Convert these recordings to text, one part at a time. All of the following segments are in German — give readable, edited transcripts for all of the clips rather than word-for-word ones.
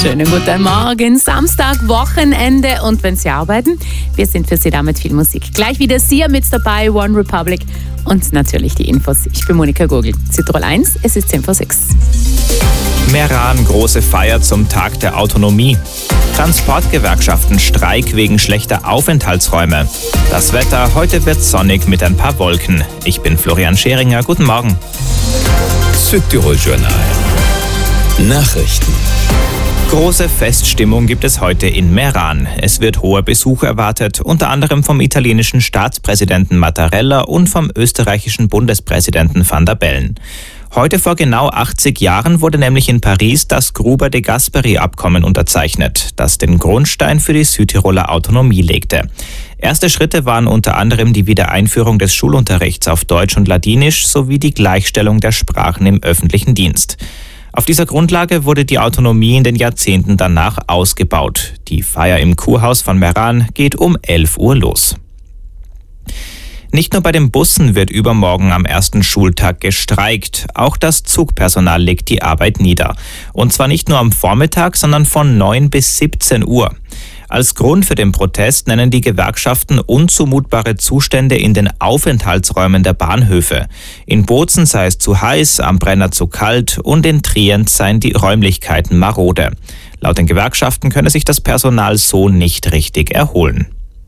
Schönen guten Morgen, Samstag, Wochenende und wenn Sie arbeiten, wir sind für Sie da mit viel Musik. Gleich wieder Sia mit dabei, One Republic und natürlich die Infos. Ich bin Monika Gurgel, Südtirol 1, es ist 10:06. Meran, große Feier zum Tag der Autonomie. Transportgewerkschaften Streik wegen schlechter Aufenthaltsräume. Das Wetter, heute wird sonnig mit ein paar Wolken. Ich bin Florian Scheringer, guten Morgen. Südtirol Journal. Nachrichten. Große Feststimmung gibt es heute in Meran. Es wird hoher Besuch erwartet, unter anderem vom italienischen Staatspräsidenten Mattarella und vom österreichischen Bundespräsidenten Van der Bellen. Heute vor genau 80 Jahren wurde nämlich in Paris das Gruber de Gasperi-Abkommen unterzeichnet, das den Grundstein für die Südtiroler Autonomie legte. Erste Schritte waren unter anderem die Wiedereinführung des Schulunterrichts auf Deutsch und Ladinisch sowie die Gleichstellung der Sprachen im öffentlichen Dienst. Auf dieser Grundlage wurde die Autonomie in den Jahrzehnten danach ausgebaut. Die Feier im Kurhaus von Meran geht um 11 Uhr los. Nicht nur bei den Bussen wird übermorgen am ersten Schultag gestreikt. Auch das Zugpersonal legt die Arbeit nieder. Und zwar nicht nur am Vormittag, sondern von 9 bis 17 Uhr. Als Grund für den Protest nennen die Gewerkschaften unzumutbare Zustände in den Aufenthaltsräumen der Bahnhöfe. In Bozen sei es zu heiß, am Brenner zu kalt und in Trient seien die Räumlichkeiten marode. Laut den Gewerkschaften könne sich das Personal so nicht richtig erholen.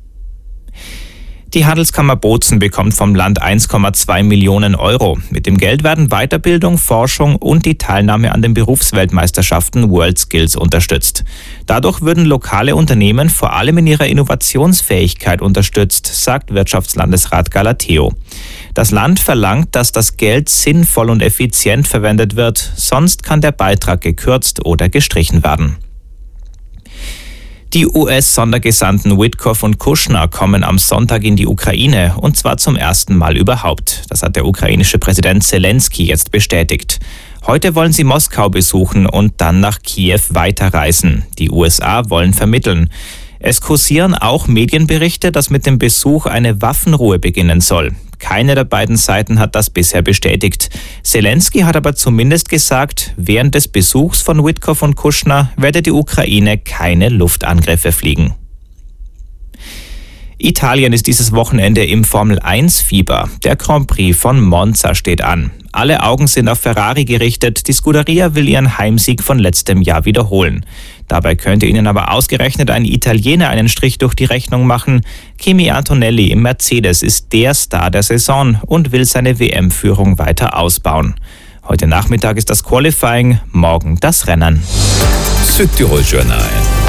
Die Handelskammer Bozen bekommt vom Land 1,2 Millionen Euro. Mit dem Geld werden Weiterbildung, Forschung und die Teilnahme an den Berufsweltmeisterschaften World Skills unterstützt. Dadurch würden lokale Unternehmen vor allem in ihrer Innovationsfähigkeit unterstützt, sagt Wirtschaftslandesrat Galateo. Das Land verlangt, dass das Geld sinnvoll und effizient verwendet wird, sonst kann der Beitrag gekürzt oder gestrichen werden. Die US-Sondergesandten Witkoff und Kushner kommen am Sonntag in die Ukraine, und zwar zum ersten Mal überhaupt. Das hat der ukrainische Präsident Zelensky jetzt bestätigt. Heute wollen sie Moskau besuchen und dann nach Kiew weiterreisen. Die USA wollen vermitteln. Es kursieren auch Medienberichte, dass mit dem Besuch eine Waffenruhe beginnen soll. Keine der beiden Seiten hat das bisher bestätigt. Zelensky hat aber zumindest gesagt, während des Besuchs von Witkoff und Kushner werde die Ukraine keine Luftangriffe fliegen. Italien ist dieses Wochenende im Formel-1-Fieber. Der Grand Prix von Monza steht an. Alle Augen sind auf Ferrari gerichtet. Die Scuderia will ihren Heimsieg von letztem Jahr wiederholen. Dabei könnte ihnen aber ausgerechnet ein Italiener einen Strich durch die Rechnung machen. Kimi Antonelli im Mercedes ist der Star der Saison und will seine WM-Führung weiter ausbauen. Heute Nachmittag ist das Qualifying, morgen das Rennen. Südtirol Journal.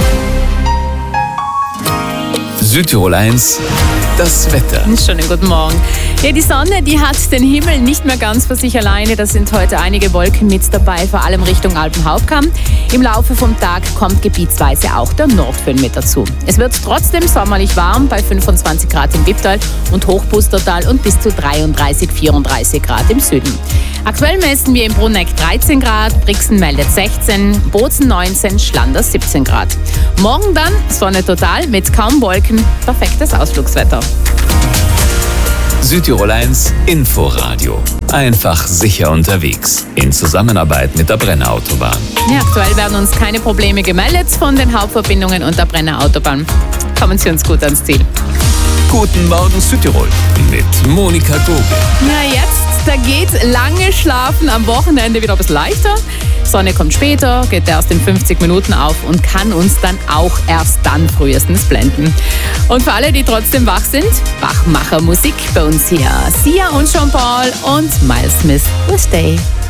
Südtirol 1, das Wetter. Schönen guten Morgen. Ja, die Sonne, die hat den Himmel nicht mehr ganz für sich alleine. Da sind heute einige Wolken mit dabei, vor allem Richtung Alpenhauptkamm. Im Laufe vom Tag kommt gebietsweise auch der Nordföhn mit dazu. Es wird trotzdem sommerlich warm bei 25 Grad im Wipptal und Hochpustertal und bis zu 33, 34 Grad im Süden. Aktuell messen wir in Bruneck 13 Grad, Brixen meldet 16, Bozen 19, Schlanders 17 Grad. Morgen dann Sonne total mit kaum Wolken, perfektes Ausflugswetter. Südtirol 1 Inforadio. Einfach sicher unterwegs. In Zusammenarbeit mit der Brenner Autobahn. Ja, aktuell werden uns keine Probleme gemeldet von den Hauptverbindungen und der Brenner Autobahn. Kommen Sie uns gut ans Ziel. Guten Morgen Südtirol mit Monika Gurgel. Na jetzt, da geht's lange schlafen, am Wochenende wieder ein bisschen leichter. Sonne kommt später, geht erst in 50 Minuten auf und kann uns dann auch erst dann frühestens blenden. Und für alle, die trotzdem wach sind, Wachmacher Musik bei uns hier. Sia und Jean Paul und Miles Smith will Stay.